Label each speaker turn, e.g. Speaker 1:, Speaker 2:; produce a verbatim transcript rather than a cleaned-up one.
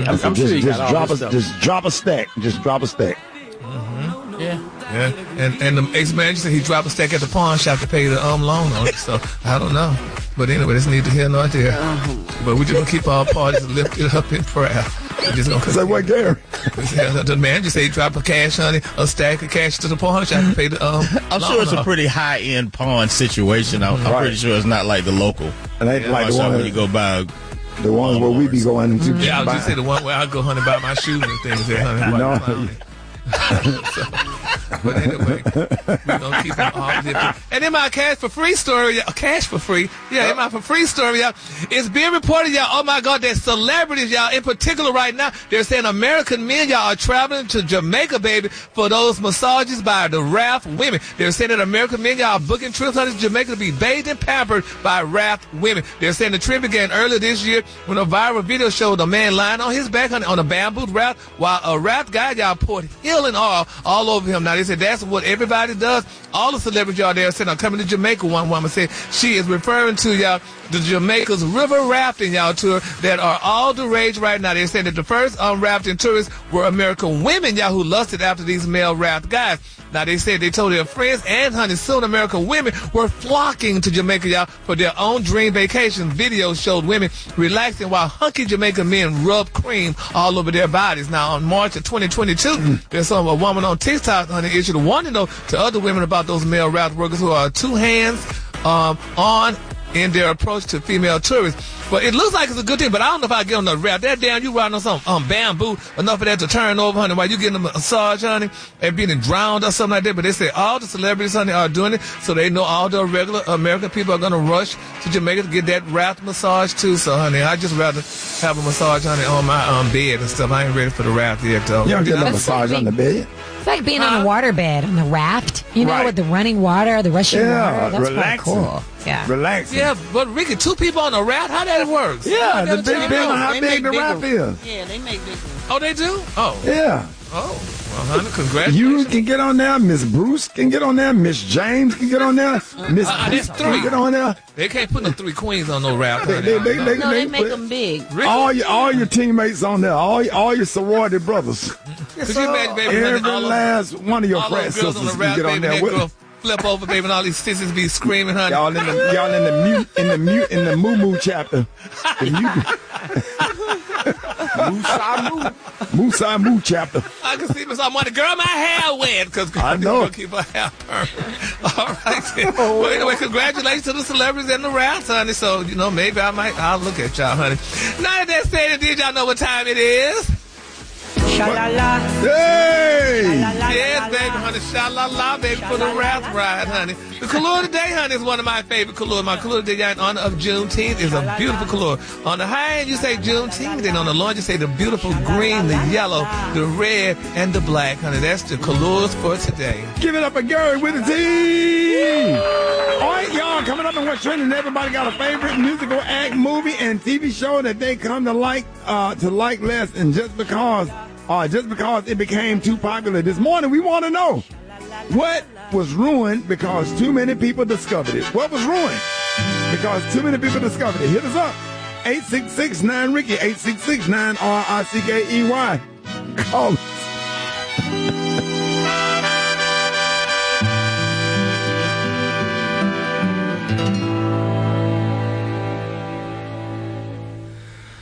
Speaker 1: I'm, I'm
Speaker 2: just,
Speaker 1: sure you
Speaker 2: just
Speaker 1: got
Speaker 2: drop
Speaker 1: all
Speaker 2: a
Speaker 1: this
Speaker 2: just drop a stack. Just drop a stack.
Speaker 1: Mm-hmm. Yeah.
Speaker 3: Yeah, and and the ex-manager said he dropped a stack at the pawn shop to pay the um loan on it. So I don't know, but anyway, this neither here nor there. But we just gonna keep our parties lifted up in prayer. We just gonna
Speaker 2: say what, Gary?
Speaker 3: The manager said he dropped a cash, honey, a stack of cash to the pawn shop to pay the um.
Speaker 4: I'm sure it's a pretty high-end pawn situation. I'm, I'm
Speaker 2: right.
Speaker 4: pretty sure it's not like the local.
Speaker 2: And they
Speaker 4: yeah,
Speaker 2: like the
Speaker 4: one
Speaker 2: one
Speaker 4: when you go buy.
Speaker 2: The ones where we be going into.
Speaker 3: Mm-hmm. Yeah, I was just say the one where I go, honey, buy my shoes and things there, honey.
Speaker 2: No.
Speaker 3: so, but anyway, we're gonna keep them all different. And in my cash for free story, y'all, cash for free, yeah, in my for free story, y'all, it's being reported, y'all. Oh my God, there's celebrities, y'all. In particular, right now, they're saying American men, y'all, are traveling to Jamaica, baby, for those massages by the Raft women. They're saying that American men, y'all, are booking trips to Jamaica to be bathed and pampered by Raft women. They're saying the trip began earlier this year when a viral video showed a man lying on his back, honey, on a bamboo raft, while a raft guy, y'all, poured healing oil all over him. Now, they said that's what everybody does. All the celebrities, y'all, there said, I'm coming to Jamaica. One woman said she is referring to, y'all, the Jamaica's river rafting, y'all, tour that are all the rage right now. They're saying that the first um, rafting tourists were American women, y'all, who lusted after these male raft guys. Now, they said they told their friends and, honey, soon American women were flocking to Jamaica, y'all, for their own dream vacation. Videos showed women relaxing while hunky Jamaican men rubbed cream all over their bodies. Now, on March of twenty twenty-two, mm. there's some a woman on TikTok, honey, issued a warning, though, to other women about those male raft workers who are two hands um, on in their approach to female tourists. But it looks like it's a good thing, but I don't know if I get on the raft. That damn, you riding on some um, bamboo, enough of that to turn over, honey, while you getting a massage, honey, and being drowned or something like that. But they say all the celebrities, honey, are doing it, so they know all the regular American people are going to rush to Jamaica to get that raft massage, too. So, honey, I just rather have a massage, honey, on my um, bed and stuff. I ain't ready for the raft yet, though.
Speaker 2: You don't get no massage on the bed?
Speaker 5: It's like being on a water bed on the raft, you know,
Speaker 2: right.
Speaker 5: with the running water, the rushing
Speaker 2: yeah,
Speaker 5: water. That's
Speaker 2: relaxing.
Speaker 5: pretty cool. Yeah,
Speaker 2: relaxing.
Speaker 3: Yeah, but Ricky, two people on a raft, how that works?
Speaker 2: Yeah, the big depends on how big the raft is.
Speaker 6: Yeah, they make big ones.
Speaker 3: Oh, they do? Oh.
Speaker 2: Yeah.
Speaker 3: Oh, well, honey, congratulations.
Speaker 2: You can get on there. Miss Bruce can get on there. Miss James can get on there. Miss
Speaker 3: uh,
Speaker 2: Bruce
Speaker 3: three.
Speaker 2: can get on there.
Speaker 3: They can't put no three queens on no raft.
Speaker 2: They, they, they, they,
Speaker 6: no, they,
Speaker 2: they
Speaker 6: make
Speaker 2: put
Speaker 6: them big.
Speaker 2: All your, all your teammates on there. All, all your sorority brothers.
Speaker 3: Could you imagine, baby?
Speaker 2: Every
Speaker 3: all
Speaker 2: last
Speaker 3: of,
Speaker 2: one of your
Speaker 3: all
Speaker 2: frat
Speaker 3: girls
Speaker 2: sisters
Speaker 3: on the
Speaker 2: can
Speaker 3: raft,
Speaker 2: get on
Speaker 3: baby,
Speaker 2: there with
Speaker 3: girl flip over, baby, and all these sisters be screaming, honey.
Speaker 2: Y'all in the y'all in the mute in the mute in the moo moo chapter. The Musa Moo. Musa Moo chapter.
Speaker 3: I can see Miss Armani, girl, my hair wet because
Speaker 2: I know.
Speaker 3: Gonna keep her hair permed. All right. Then. Well, anyway, congratulations to the celebrities and the rafts, honey. So you know, maybe I might. I'll look at y'all, honey. Now that said, did y'all know what time it is?
Speaker 5: Sha-la-la.
Speaker 2: Hey!
Speaker 3: Yes, baby, honey. Sha-la-la, baby, for the raft ride, honey. The Kahlua today, honey, is one of my favorite Kahlua. My Kahlua today in honor of Juneteenth is a beautiful Kahlua. On the high end, you say Juneteenth. Then on the low end, you say the beautiful green, the yellow, the red, and the black, honey. That's the Kahluas for today.
Speaker 2: Give it up for Gary with the team! All right, y'all, coming up in what's trending, everybody got a favorite musical act, movie, and T V show that they come to like, uh, to like less, and just because... Uh, just because it became too popular this morning, we want to know what was ruined because too many people discovered it. What was ruined because too many people discovered it? Hit us up. eight six six nine Ricky, eight six six nine R I C K E Y. Call us.